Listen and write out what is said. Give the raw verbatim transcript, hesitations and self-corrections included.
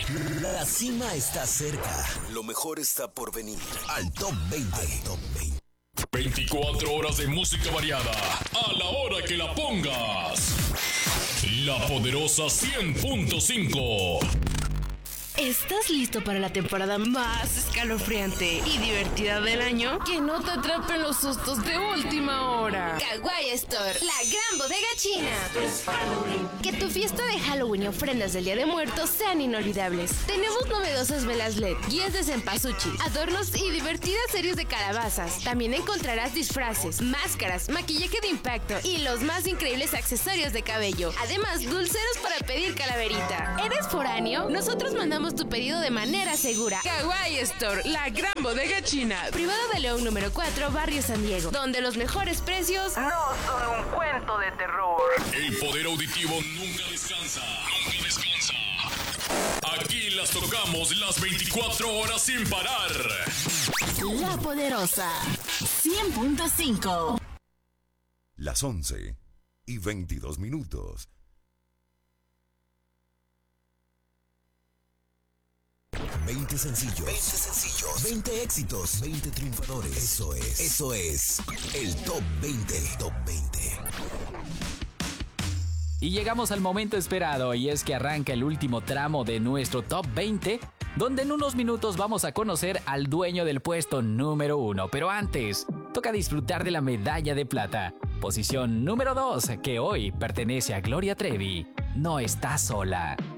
La cima está cerca. Lo mejor está por venir. Al Top veinte. Al Top veinte. veinticuatro horas de música variada. A la hora que la pongas. La poderosa cien punto cinco. ¿Estás listo para la temporada más escalofriante y divertida del año? Que no te atrapen los sustos de última hora. Kawaii Store, la gran bodega china. Que tu fiesta de Halloween y ofrendas del Día de Muertos sean inolvidables. Tenemos novedosas velas L E D, guías de cempasúchil, adornos y divertidas series de calabazas. También encontrarás disfraces, máscaras, maquillaje de impacto y los más increíbles accesorios de cabello. Además, dulceros para pedir calaverita. ¿Eres foráneo? Nosotros mandamos tu pedido de manera segura. Kawaii Store, la gran bodega china. Privado de León número cuatro, Barrio San Diego, donde los mejores precios no son un cuento de terror. El poder auditivo nunca descansa. Nunca descansa. Aquí las tocamos las veinticuatro horas sin parar. La poderosa cien punto cinco. Las once y veintidós minutos. veinte sencillos. veinte sencillos. veinte éxitos. veinte triunfadores. Eso es. Eso es. El Top veinte. El Top veinte. Y llegamos al momento esperado, y es que arranca el último tramo de nuestro Top veinte, donde en unos minutos vamos a conocer al dueño del puesto número uno. Pero antes, toca disfrutar de la medalla de plata. Posición número dos, que hoy pertenece a Gloria Trevi. No está sola.